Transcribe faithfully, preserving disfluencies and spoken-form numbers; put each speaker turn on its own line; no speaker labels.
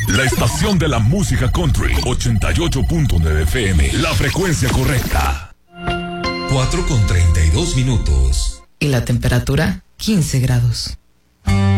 La estación de la música country, ochenta y ocho punto nueve F M, la frecuencia correcta.
cuatro con treinta y dos minutos.
Y la temperatura, quince grados.